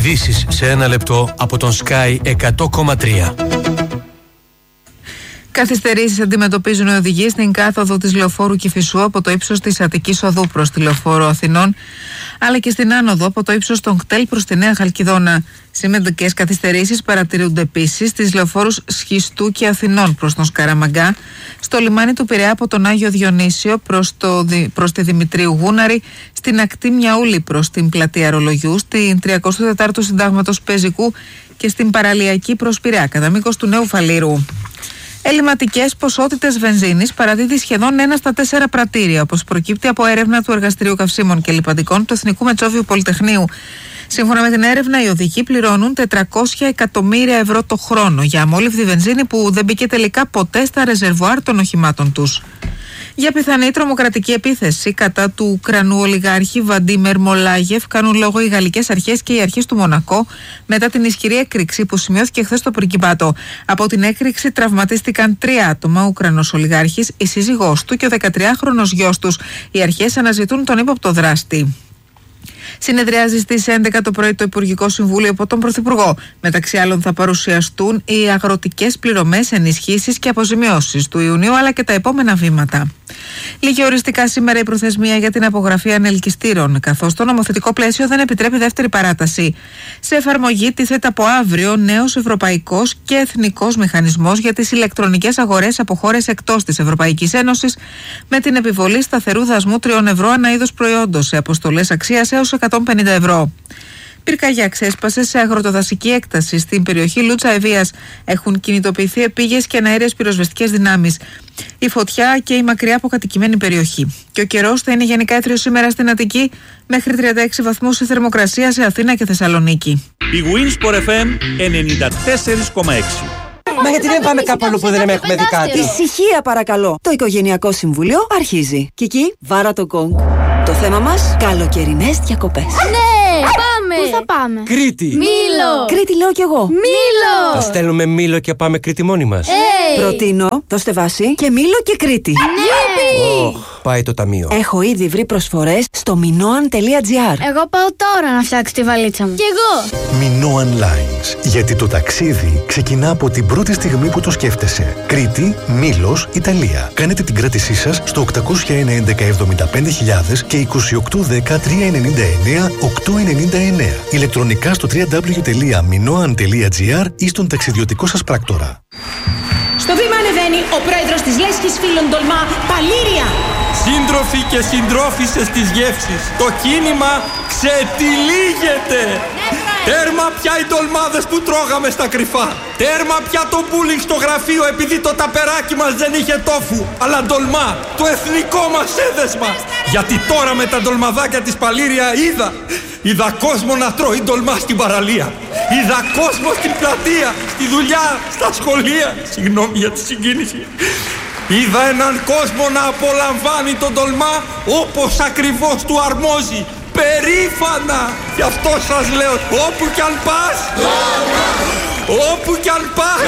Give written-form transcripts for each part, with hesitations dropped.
Ειδήσεις σε ένα λεπτό από τον Sky 100,3. Καθυστερήσεις αντιμετωπίζουν οι οδηγοί στην κάθοδο της Λεωφόρου Κηφισού από το ύψος της Αττικής Οδού προς τη Λεωφόρο Αθηνών, αλλά και στην άνοδο από το ύψος των κτέλ προς τη Νέα Χαλκιδόνα. Σημαντικές καθυστερήσεις παρατηρούνται επίσης στις λεωφόρους Σχιστού και Αθηνών προς τον Σκαραμαγκά, στο λιμάνι του Πειραιά από τον Άγιο Διονύσιο προς τη Δημητρίου Γούναρη, στην ακτή Μιαούλη προς την πλατεία Ρολογιού, στην 34ου Συντάγματος Πεζικού και στην παραλιακή προς Πειραιά κατά μήκος του Νέου Φαλήρου. Ελληματικές ποσότητες βενζίνης παραδίδει σχεδόν 1 στα 4 πρατήρια, όπως προκύπτει από έρευνα του Εργαστηρίου Καυσίμων και Λιπαντικών του Εθνικού Μετσόβιου Πολυτεχνείου. Σύμφωνα με την έρευνα, οι οδηγοί πληρώνουν 400 εκατομμύρια ευρώ το χρόνο για αμόλυβδη βενζίνη που δεν μπήκε τελικά ποτέ στα ρεζερβουάρ των οχημάτων τους. Για πιθανή τρομοκρατική επίθεση κατά του Ουκρανού ολιγάρχη Βαντίμερ Μολάγεφ κάνουν λόγο οι γαλλικές αρχές και οι αρχές του Μονακό μετά την ισχυρή έκρηξη που σημειώθηκε χθες στο Πριγκιπάτο. Από την έκρηξη τραυματίστηκαν 3 άτομα, ο Ουκρανός ολιγάρχης, η σύζυγός του και ο 13χρονος γιος τους. Οι αρχές αναζητούν τον ύποπτο δράστη. Συνεδριάζει στις 11 το πρωί το Υπουργικό Συμβούλιο από τον Πρωθυπουργό. Μεταξύ άλλων θα παρουσιαστούν οι αγροτικές πληρωμές, ενισχύσεις και αποζημιώσεις του Ιουνίου, αλλά και τα επόμενα βήματα. Λήγει οριστικά σήμερα η προθεσμία για την απογραφή ανελκυστήρων, καθώς το νομοθετικό πλαίσιο δεν επιτρέπει δεύτερη παράταση. Σε εφαρμογή τίθεται από αύριο νέος ευρωπαϊκός και εθνικός μηχανισμός για τις ηλεκτρονικές αγορές από χώρες εκτός της Ευρωπαϊκής Ένωσης, με την επιβολή σταθερού δασμού 3 ευρώ ανά είδος προϊόντος σε αποστολές αξίας έως 150 ευρώ. Πυρκαγιά ξέσπασε σε αγροτοδασική έκταση στην περιοχή Λούτσα Ευβίας. Έχουν κινητοποιηθεί επίγειες και αναέρειες πυροσβεστικές δυνάμεις. Η φωτιά και η μακριά αποκατοικημένη περιοχή. Και ο καιρός θα είναι γενικά έθριος σήμερα στην Αττική, μέχρι 36 βαθμούς η θερμοκρασία σε Αθήνα και Θεσσαλονίκη. Η Winsport FM 94,6. Μα γιατί δεν πάμε κάπου αλλού που δεν έχουμε δει κάτι? Ησυχία παρακαλώ. Το Οικογενειακό Συμβούλιο αρχίζει. Κική, βάρα το γκονγκ. Το θέμα μας, καλοκαιρινές διακοπές. Ναι, πάμε! Πού θα πάμε? Κρήτη! Μήλο! Κρήτη λέω κι εγώ. Μήλο! Θα στέλνουμε Μήλο και πάμε Κρήτη μόνοι μας. Προτείνω, δώστε βάση και Μήλο και Κρήτη. Ναι! Πάει το ταμείο. Έχω ήδη βρει προσφορές στο minoan.gr. Εγώ πάω τώρα να φτιάξω τη βαλίτσα μου. Κι εγώ! Minoan Lines. Γιατί το ταξίδι ξεκινά από την πρώτη στιγμή που το σκέφτεσαι. Κρήτη, Μήλος, Ιταλία. Κάνετε την κράτησή σας στο 801-11-75.000 και 2810-399-899. Ηλεκτρονικά στο www.minoan.gr ή στον ταξιδιωτικό σας πράκτορα. Στο βήμα ανεβαίνει ο πρόεδρος της Λέσχης Φίλων Τολμά, Παλήρια. Σύντροφοι και συντρόφισσες της γεύσης, το κίνημα ξετυλίγεται. Τέρμα πια οι ντολμάδες που τρώγαμε στα κρυφά. Τέρμα πια το μπούλινγκ στο γραφείο επειδή το ταπεράκι μας δεν είχε τόφου. Αλλά ντολμά, το εθνικό μας έδεσμα. Γιατί τώρα με τα ντολμαδάκια της Παλήρια είδα κόσμο να τρώει ντολμά στην παραλία. Είδα κόσμο στην πλατεία, στη δουλειά, στα σχολεία. Συγγνώμη για τη συγκίνηση. Είδα έναν κόσμο να απολαμβάνει τον ντολμά όπως ακριβώς του αρμόζει. Περήφανα! Γι' αυτό σας λέω, όπου κι αν πας, όπου κι αν πας.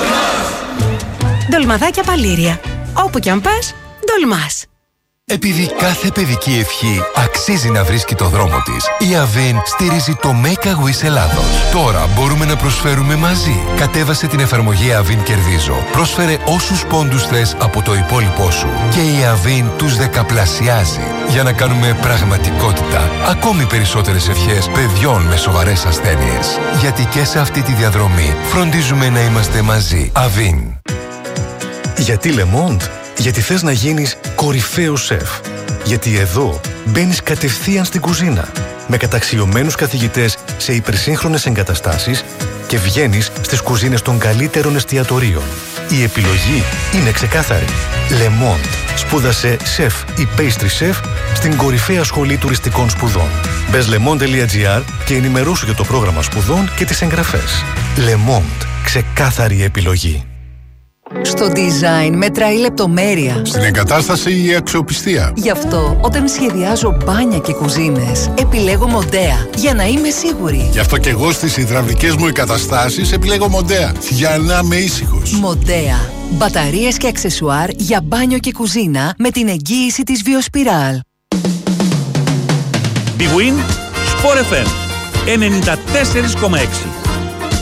Ντολμαδάκια Παλήρια. Όπου κι αν πας, ντολμάς. Επειδή κάθε παιδική ευχή αξίζει να βρίσκει το δρόμο της, η Avin στηρίζει το Make a Wish Ελλάδος. Τώρα μπορούμε να προσφέρουμε μαζί. Κατέβασε την εφαρμογή Avin Κερδίζω. Πρόσφερε όσους πόντους θες από το υπόλοιπό σου. Και η Avin τους δεκαπλασιάζει για να κάνουμε πραγματικότητα ακόμη περισσότερες ευχές παιδιών με σοβαρές ασθένειες. Γιατί και σε αυτή τη διαδρομή φροντίζουμε να είμαστε μαζί. Avin. Γιατί Le Monde? Γιατί θες να γίνεις κορυφαίος σεφ. Γιατί εδώ μπαίνεις κατευθείαν στην κουζίνα με καταξιωμένους καθηγητές σε υπερσύγχρονες εγκαταστάσεις και βγαίνεις στις κουζίνες των καλύτερων εστιατορίων. Η επιλογή είναι ξεκάθαρη. Le Monde. Σπούδασε σεφ ή pastry chef στην κορυφαία σχολή τουριστικών σπουδών. Μπες lemonde.gr και ενημερώσου για το πρόγραμμα σπουδών και τις εγγραφές. Le Monde. Ξεκάθαρη επιλογή. Στο design μετράει η λεπτομέρεια. Στην εγκατάσταση η αξιοπιστία. Γι' αυτό όταν σχεδιάζω μπάνια και κουζίνες επιλέγω Μοντέα για να είμαι σίγουρη. Γι' αυτό και εγώ στις υδραυλικές μου εγκαταστάσεις επιλέγω Μοντέα για να είμαι ήσυχος. Μοντέα. Μπαταρίες και αξεσουάρ για μπάνιο και κουζίνα με την εγγύηση της Βιοσπιράλ. Big Win Sport FM 94,6.